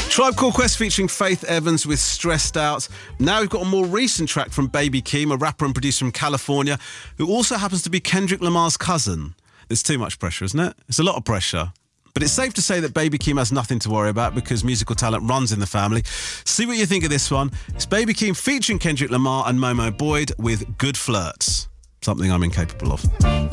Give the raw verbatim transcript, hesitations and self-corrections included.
Tribe Called Quest featuring Faith Evans with Stressed Out. Now we've got a more recent track from Baby Keem, a rapper and producer from California, who also happens to be Kendrick Lamar's cousin. There's too much pressure, isn't it? It's a lot of pressure. But it's safe to say that Baby Keem has nothing to worry about because musical talent runs in the family. See what you think of this one. It's Baby Keem featuring Kendrick Lamar and Momo Boyd with Good Flirts. Something I'm incapable of.